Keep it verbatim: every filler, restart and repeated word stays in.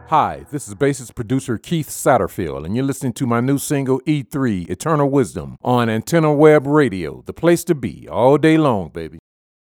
Hi, this is bassist producer Keith Satterfield, and you're listening to my new single E three, Eternal Wisdom, on Antenna Web Radio, the place to be all day long, baby.